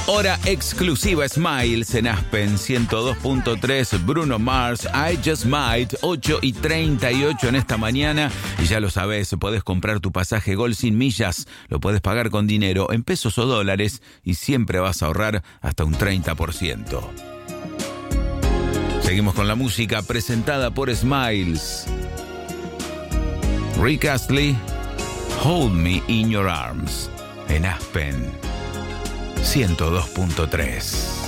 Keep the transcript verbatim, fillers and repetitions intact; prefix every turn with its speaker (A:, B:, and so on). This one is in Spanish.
A: Hora exclusiva Smiles en Aspen ciento dos punto tres. Bruno Mars, I Just Might, ocho y treinta y ocho en esta mañana. Y ya lo sabes, podés comprar tu pasaje Gol sin millas. Lo podés pagar con dinero en pesos o dólares y siempre vas a ahorrar hasta un treinta por ciento. Seguimos con la música presentada por Smiles. Rick Astley, Hold Me in Your Arms en Aspen ciento dos punto tres.